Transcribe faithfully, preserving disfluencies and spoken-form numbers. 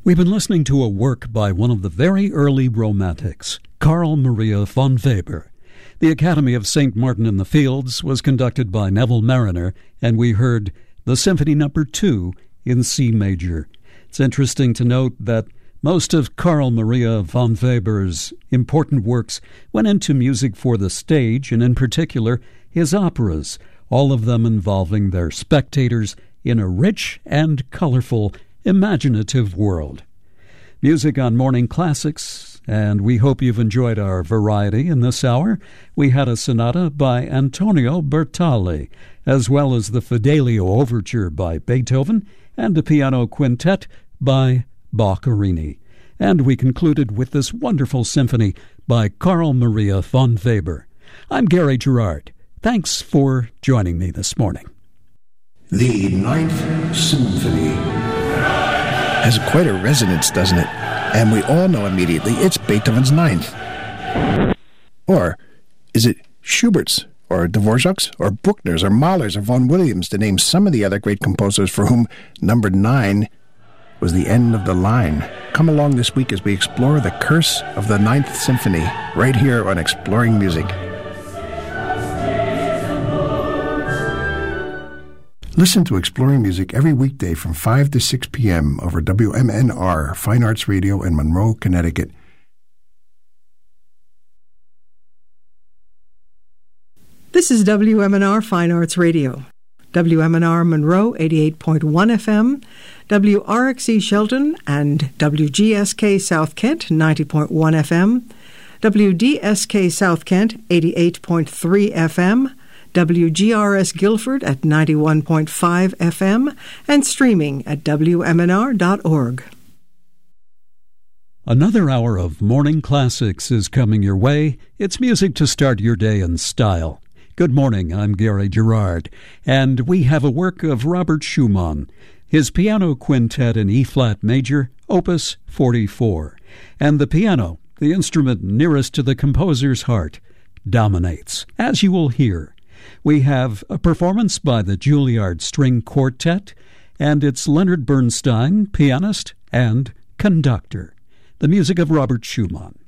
We've been listening to a work by one of the very early Romantics, Carl Maria von Weber. The Academy of Saint Martin in the Fields was conducted by Neville Mariner, and we heard the Symphony Number Two in C major. It's interesting to note that most of Carl Maria von Weber's important works went into music for the stage, and in particular his operas, all of them involving their spectators in a rich and colorful, imaginative world. Music on Morning Classics, and we hope you've enjoyed our variety in this hour. We had a sonata by Antonio Bertali, as well as the Fidelio Overture by Beethoven, and a piano quintet by Boccherini. And we concluded with this wonderful symphony by Carl Maria von Weber. I'm Gary Gerard. Thanks for joining me this morning. The Ninth Symphony has quite a resonance, doesn't it? And we all know immediately it's Beethoven's Ninth. Or is it Schubert's, or Dvorak's, or Bruckner's, or Mahler's, or Vaughan Williams, to name some of the other great composers for whom number nine was the end of the line? Come along this week as we explore the curse of the Ninth Symphony, right here on Exploring Music. Listen to Exploring Music every weekday from five to six p.m. over W M N R, Fine Arts Radio in Monroe, Connecticut. This is W M N R Fine Arts Radio. W M N R Monroe, eighty-eight point one F M, W R X E Shelton, and W G S K South Kent, ninety point one F M, W D S K South Kent, eighty-eight point three F M, W G R S Guilford at ninety-one point five F M, and streaming at W M N R dot org. Another hour of Morning Classics is coming your way. It's music to start your day in style. Good morning, I'm Gary Gerard, and we have a work of Robert Schumann, his piano quintet in E-flat major, Opus forty-four. And the piano, the instrument nearest to the composer's heart, dominates, as you will hear. We have a performance by the Juilliard String Quartet, and it's Leonard Bernstein, pianist and conductor. The music of Robert Schumann.